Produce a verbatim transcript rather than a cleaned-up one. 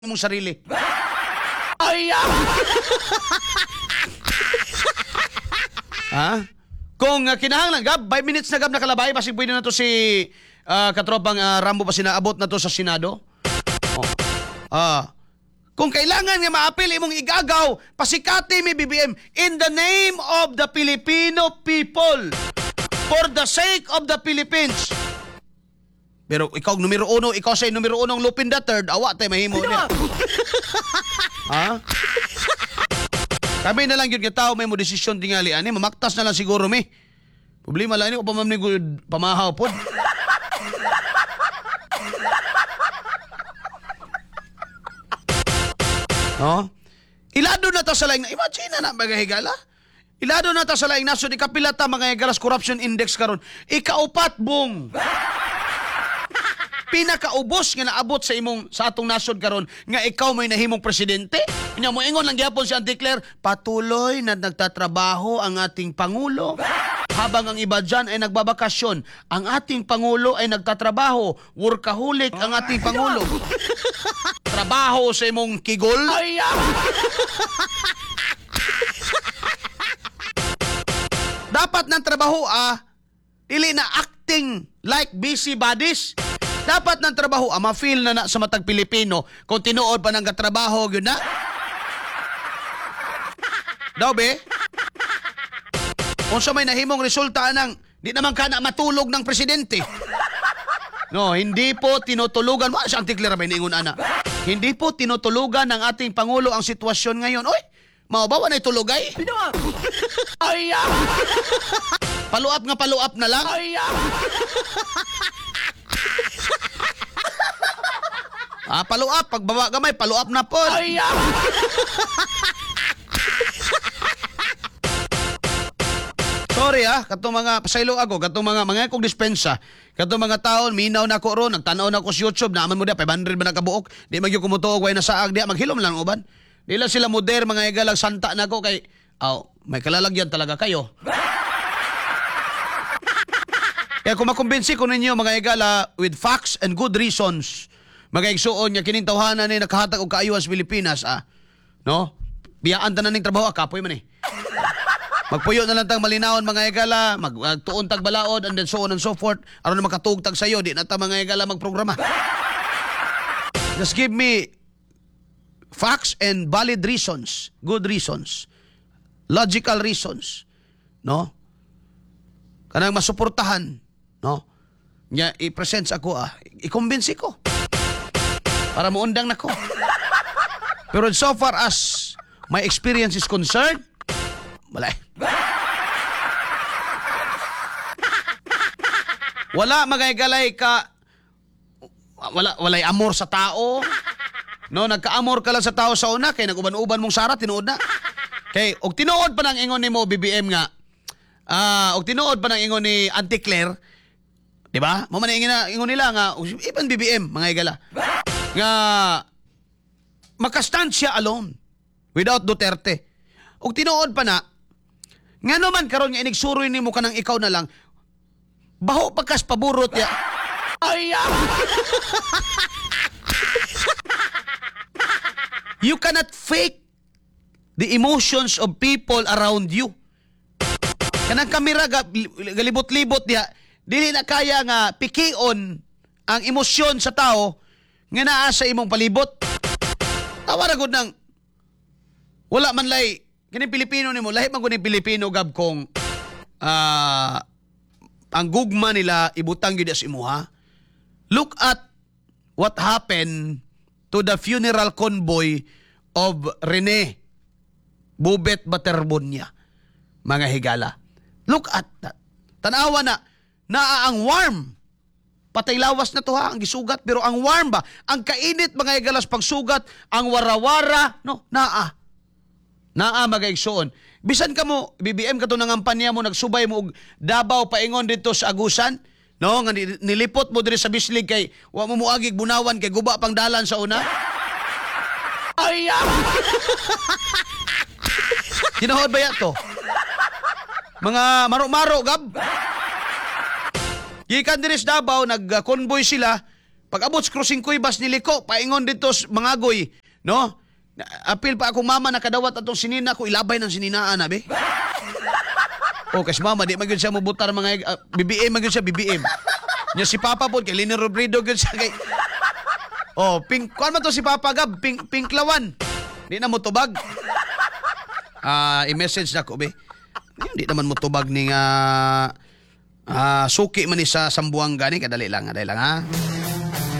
mong sarili. Ay, Ha? Kung uh, kinahanglan, Gab, five minutes na Gab nakalabay, basig pwede na to si uh, katropang uh, Rambo pa sinaabot na to sa Senado. Oh. Ah. Kung kailangan nga maapil imong igagaw, pasikati mi B B M in the name of the Filipino people, for the sake of the Philippines. Pero ikaw numero uno, ikaw say numero unong Lupin the Third, awa tay mahimo niya. Ha? Kami na lang yun nga tao may mo desisyon tingali ani, mamaktas na lang siguro mi. Problema lang ini o pamamnig pamahaw pod. No? Ilado na ta sa laing, imagine na magahigala. Ilado na ta sa laing nasod ikapilata mga higalas corruption index karon. Ikaupat bong. Pinakaubos nga naabot sa imong sa atong nasod karon nga ikaw may nahimong presidente. Nya mo ingon lang gyapon si Auntie Claire, patuloy na nagtatrabaho ang ating pangulo. Habang ang iba dyan ay nagbabakasyon, ang ating pangulo ay nagtatrabaho. Workaholic ang ating pangulo. Trabaho sa imong kigol. ay, Dapat ng trabaho ah, dili na acting like busy bodies. Dapat ng trabaho ah, ma-feel na na sa matag Pilipino kung tinuod pa ng katrabaho, yun na. Daw be? Kung sa may nahimong resulta ng di naman ka na matulog ng presidente. No, hindi po tinutulugan. Wala si Auntie Clara may ningon ana. Hindi po tinutulugan ng ating Pangulo ang sitwasyon ngayon. Oy, maubawa na itulogay. ay, Paluap nga paluap na lang. ay, Ah, paluap. Pagbaba gamay, paluap na po. ay, Sorry ah, katong mga pasaylo ako, katong mga mga kong dispensa, katong mga taon, minaw na ko ron, nagtanaw na ko sa YouTube, naaman mo dia, five hundred ba nakabuok, di magyo kumutuog, way na saag dia, maghilom lang uban. Di lang sila moder, mga igalag, santa na ko, kay, aw, oh, may kalalagyan talaga kayo. Kaya kung makumbinsi ko ninyo, mga igala, with facts and good reasons, mga igsuon niya, kinintawhanan ni nakahatag og kaayo sa Pilipinas, ah, no? Biyaan ta na ning trabaho, kapoy man eh. Magpuyo na lang tang malinawon mga igala, magtuon tag balaod, and then so on and so forth. Aron na makatugtag sayo, di na ta mga igala magprograma. Just give me facts and valid reasons, good reasons, logical reasons, no? Kanang masuportahan, no? Nya i-present sa ako ah, i-convince ko. Para muundang nako. Pero so far as my experience is concerned, wala. Wala magaygalay ka, wala walay amor sa tao. No, nagka-amor ka lang sa tao sa una kay naguban-uban mong sara tinuod na. Kay og tinuod pa nang ingon nimo B B M nga. Ah, og tinuod pa nang ingon ni Auntie Claire, di ba? Mo man na ingon nila nga even B B M mga igala. Nga makastand siya alone without Duterte. Og tinuod pa na nga naman karon nga inigsuroy nimo kanang ikaw na lang. Baho pagkas paburot ya. ay, You cannot fake the emotions of people around you. Kanang kamera ga, galibot-libot diha, dili na kaya nga pikion ang emosyon sa tao nga naa sa imong palibot. Tawa ra gud nang wala man lay kini Pilipino nimo, lahi man gud ni Pilipino gab kung ah uh, ang gugma nila ibutang gyud sa imuha. Look at what happened to the funeral convoy of Rene Bubet Baterbonia, mga higala. Look at that. Tanawa na, naa ang warm. Patay lawas na to ha, ang gisugat. Pero ang warm ba? Ang kainit mga higalas pagsugat, ang warawara, no, naa. Naa mga igsoon. Bisan ka mo, B B M ka to nangampanya mo, nagsubay mo, Davao paingon dito sa Agusan, no, nga nilipot mo diri sa Bislig kay, wa mo muagig bunawan kay guba pang dalan sa una. ay, Tinuod ba yan to? Mga maro-maro, Gab. Gikan diri sa Davao, nag-convoy sila, Pag abot sa crossing Kuybas niliko, paingon dito sa Mangagoy, no? Na- Apil pa akong mama nakadawat atong sinina ko ilabay ng sininaan abi. Oh, kasi mama di magyud siya mubutar mga uh, B B M magyud siya B B M. Nya si Papa po kay Lino Robredo gyud siya kay. Oh, pink kuan man to si Papa Gab, pink pinklawan. Di na mo tubag. Ah, i-message na ko be. Hindi naman mo tubag ni nga ah, suki man ni sa Sambuanga ni kadali lang, kadali lang ha.